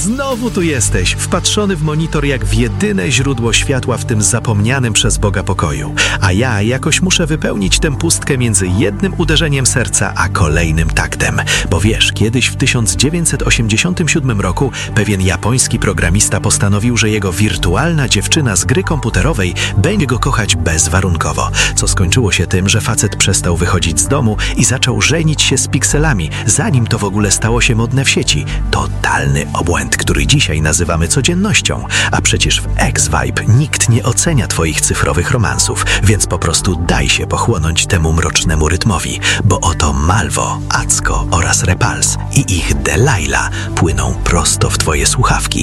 Znowu tu jesteś, wpatrzony w monitor jak w jedyne źródło światła w tym zapomnianym przez Boga pokoju. A ja jakoś muszę wypełnić tę pustkę między jednym uderzeniem serca a kolejnym taktem. Bo wiesz, kiedyś w 1987 roku pewien japoński programista postanowił, że jego wirtualna dziewczyna z gry komputerowej będzie go kochać bezwarunkowo. Co skończyło się tym, że facet przestał wychodzić z domu i zaczął żenić się z pikselami, zanim to w ogóle stało się modne w sieci. Totalny obłęd, który dzisiaj nazywamy codziennością. A przecież w X-Vibe nikt nie ocenia twoich cyfrowych romansów, więc po prostu daj się pochłonąć temu mrocznemu rytmowi, bo oto Malvo, Acko oraz Repulse i ich Delilah płyną prosto w twoje słuchawki.